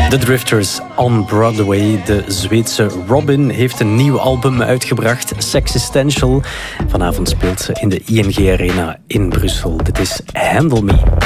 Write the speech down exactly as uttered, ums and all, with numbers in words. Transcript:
The Drifters on Broadway. De Zweedse Robin heeft een nieuw album uitgebracht, Sexistential. Vanavond speelt ze in de I N G Arena in Brussel. Dit is Handle Me.